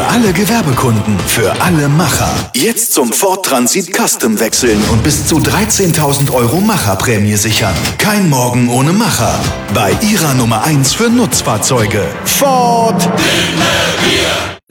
Für alle Gewerbekunden, für alle Macher. Jetzt zum Ford Transit Custom wechseln und bis zu 13.000 € Macherprämie sichern. Kein Morgen ohne Macher. Bei Ihrer Nummer 1 für Nutzfahrzeuge. Ford.